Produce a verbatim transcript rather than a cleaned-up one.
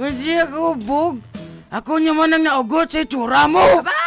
Siya ko, Bog. Ako niya man ang naugot sa itsura mo. Aba,